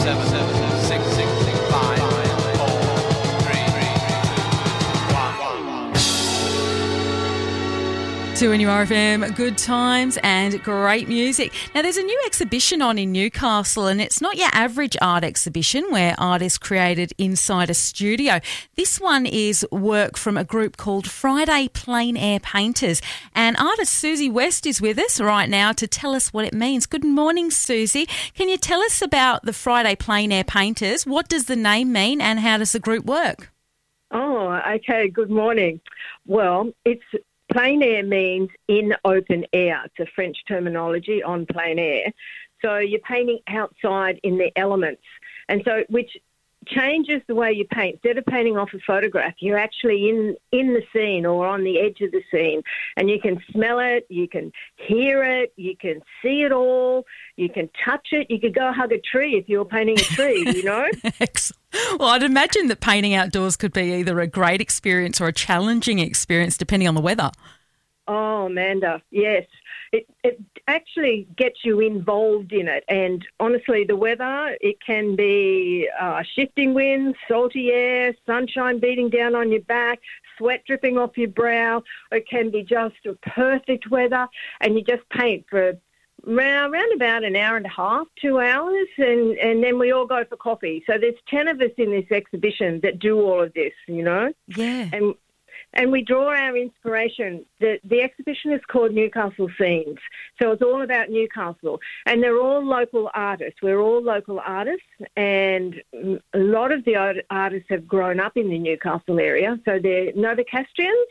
To NURFM, good times and great music. Now, there's a new exhibition on in Newcastle, and it's not your average art exhibition where art is created inside a studio. This one is work from a group called Friday Plein Air Painters, and artist Susie West is with us right now to tell us what it means. Good morning, Susie. Can you tell us about the Friday Plein Air Painters? What does the name mean, and how does the group work? Oh, okay. Good morning. Well, plein air means in open air. It's a French terminology on plein air. So you're painting outside in the elements. And so which changes the way you paint. Instead of painting off a photograph, you're actually in the scene or on the edge of the scene. And you can smell it, you can hear it, you can see it all, you can touch it. You could go hug a tree if you were painting a tree, you know? Excellent. Well, I'd imagine that painting outdoors could be either a great experience or a challenging experience depending on the weather. Oh, Amanda, yes. It actually gets you involved in it. And honestly, the weather, it can be shifting winds, salty air, sunshine beating down on your back, sweat dripping off your brow. It can be just a perfect weather, and you just paint for around about an hour and a half, 2 hours, and then we all go for coffee. So there's 10 of us in this exhibition that do all of this, you know? Yeah. And we draw our inspiration. The exhibition is called Newcastle Scenes. So it's all about Newcastle. And they're all local artists. We're all local artists. And a lot of the artists have grown up in the Newcastle area. So they're Novocastrians.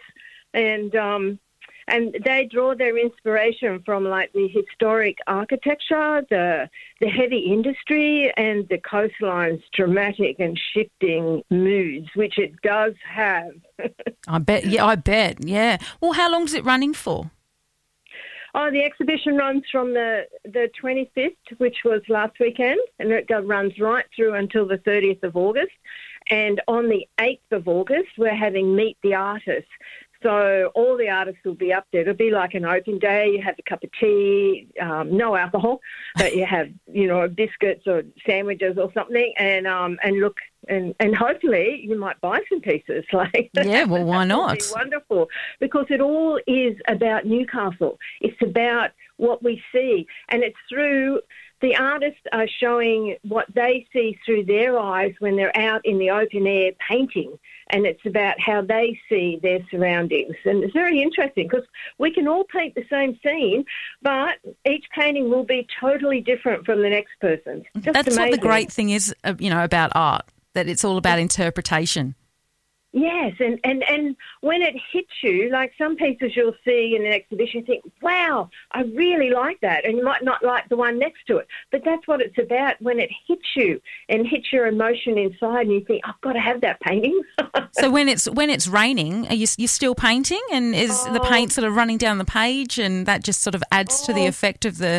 And they draw their inspiration from like the historic architecture, the heavy industry, and the coastline's dramatic and shifting moods, which it does have. I bet. Yeah. Well, how long is it running for? Oh, the exhibition runs from the 25th, which was last weekend, and it runs right through until the 30th of August. And on the 8th of August, we're having Meet the Artists. So all the artists will be up there. It'll be like an open day. You have a cup of tea, no alcohol, but you have, biscuits or sandwiches or something, and look, and hopefully you might buy some pieces. Yeah, well, why not? That would be wonderful, because it all is about Newcastle. It's about what we see, and it's through. The artists are showing what they see through their eyes when they're out in the open air painting, and it's about how they see their surroundings. And it's very interesting because we can all paint the same scene, but each painting will be totally different from the next person's. That's amazing. What the great thing is, about art, that it's all about interpretation. Yes, and when it hits you, like some pieces you'll see in an exhibition, you think, wow, I really like that, and you might not like the one next to it, but that's what it's about when it hits you and hits your emotion inside, and you think, I've got to have that painting. So when it's raining, are you still painting, and is the paint sort of running down the page, and that just sort of adds to the effect of the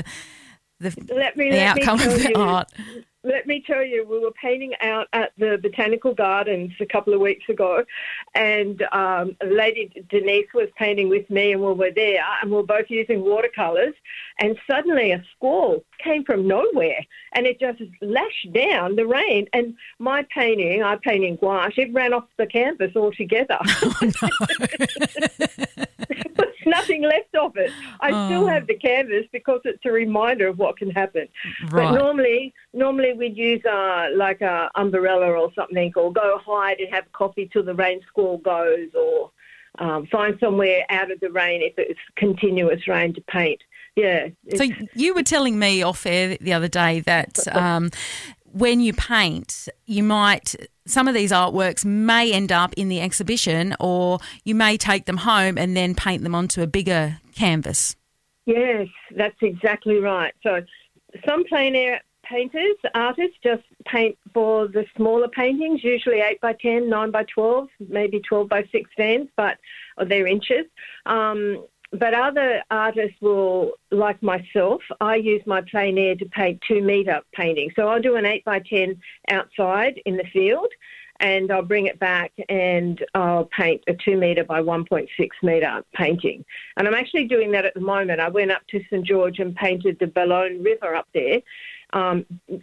outcome of the art? Let me tell you, we were painting out at the Botanical Gardens a couple of weeks ago, and Lady Denise was painting with me, and we were there, and we were both using watercolours, and suddenly a squall came from nowhere, and it just lashed down, the rain, and I paint in gouache, it ran off the canvas altogether. Oh, no. There was nothing left of it. I still have the canvas because it's a reminder of what can happen. Right. But normally we'd use like a umbrella or something, or go hide and have coffee till the rain squall goes, or find somewhere out of the rain if it's continuous rain to paint. Yeah. So you were telling me off air the other day that when you paint, some of these artworks may end up in the exhibition, or you may take them home and then paint them onto a bigger canvas. Yes, that's exactly right. So some plein air artists just paint for the smaller paintings, usually 8 by 10, 9 by 12, maybe 12 by 16, or they're inches. But other artists will, like myself, I use my plein air to paint 2-metre paintings. So I'll do an 8 by 10 outside in the field, and I'll bring it back and I'll paint a 2-metre by 1.6 metre painting. And I'm actually doing that at the moment. I went up to St George and painted the Boulogne River up there And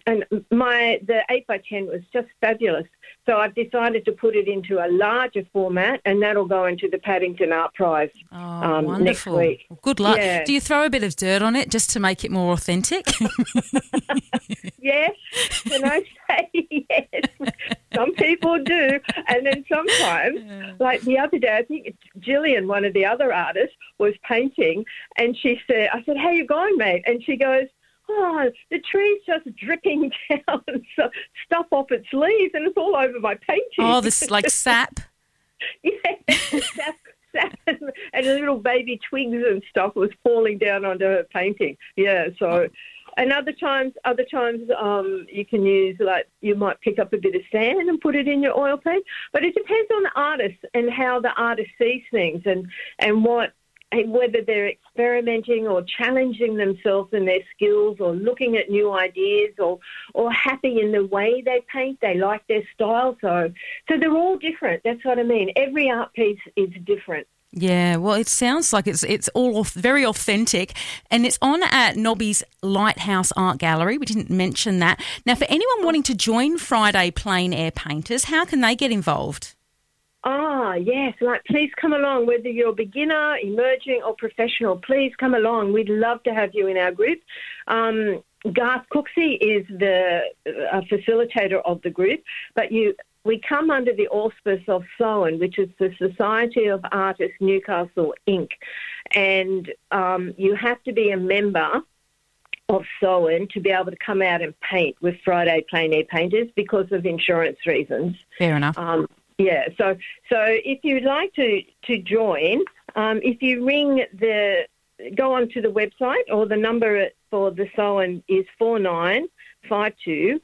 the 8x10 was just fabulous. So I've decided to put it into a larger format, and that'll go into the Paddington Art Prize next week. Well, good luck. Yeah. Do you throw a bit of dirt on it just to make it more authentic? Yes, can I say yes? Some people do. And then sometimes, like the other day, I think it's Gillian, one of the other artists, was painting, and I said, how you going, mate? And she goes, oh, the tree's just dripping down stuff off its leaves, and it's all over my painting. Oh, this like sap? Yeah, sap and little baby twigs and stuff was falling down onto her painting. Yeah, so... And other times, you can use, like, you might pick up a bit of sand and put it in your oil paint. But it depends on the artist and how the artist sees things and whether they're experimenting or challenging themselves in their skills or looking at new ideas or happy in the way they paint. They like their style. So they're all different. That's what I mean. Every art piece is different. Yeah, well, it sounds like it's all very authentic, and it's on at Nobby's Lighthouse Art Gallery. We didn't mention that. Now, for anyone wanting to join Friday Plein Air Painters, how can they get involved? Yes, please come along, whether you're a beginner, emerging or professional, please come along. We'd love to have you in our group. Garth Cooksey is the facilitator of the group, but we come under the auspice of SOAN, which is the Society of Artists Newcastle, Inc. And you have to be a member of SOAN to be able to come out and paint with Friday Plein Air Painters because of insurance reasons. Fair enough. Yeah, so if you'd like to join, if you go onto the website, or the number for the SOAN is 4952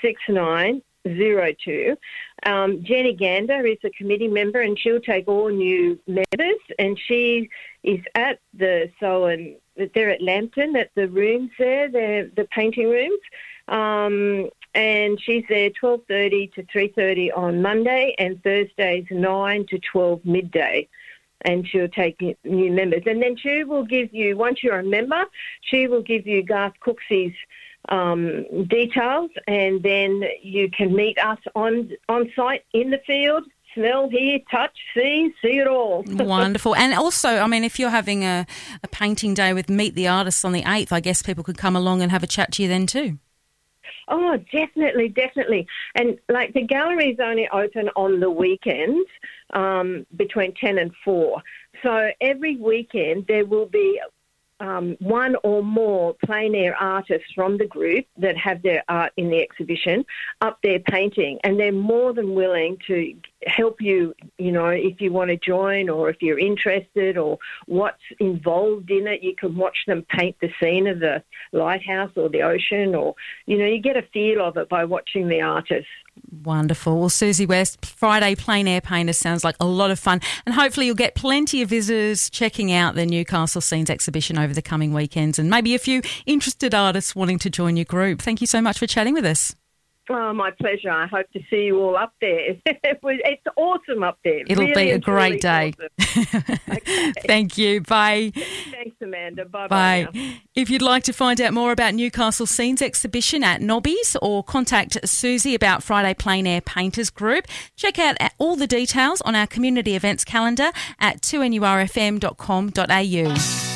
6902. Jenny Gander is a committee member, and she'll take all new members, and she is at the SOAN. They're at Lambton, at the rooms there, the painting rooms. And she's there 12:30 to 3:30 on Monday, and Thursdays 9 to 12 midday. And she'll take new members. And then she will give you, once you're a member, she will give you Garth Cooksey's details, and then you can meet us on site in the field. Smell, hear, touch, see it all. Wonderful. And also, I mean, if you're having a painting day with Meet the Artists on the 8th, I guess people could come along and have a chat to you then too. Oh, definitely. And, like, the gallery's only open on the weekends between 10 and 4. So every weekend there will be one or more plein air artists from the group that have their art in the exhibition up there painting, and they're more than willing to help you, if you want to join or if you're interested or what's involved in it. You can watch them paint the scene of the lighthouse or the ocean, or, you get a feel of it by watching the artists. Wonderful. Well, Susie West, Friday Plein Air Painters sounds like a lot of fun, and hopefully you'll get plenty of visitors checking out the Newcastle Scenes exhibition over the coming weekends, and maybe a few interested artists wanting to join your group. Thank you so much for chatting with us. Oh, my pleasure. I hope to see you all up there. It's awesome up there. It'll be a great day. Awesome. Okay. Thank you. Bye. Thanks, Amanda. Bye-bye. Bye. Now. If you'd like to find out more about Newcastle Scenes exhibition at Nobby's, or contact Susie about Friday Plein Air Painters Group, check out all the details on our community events calendar at 2NURFM.com.au.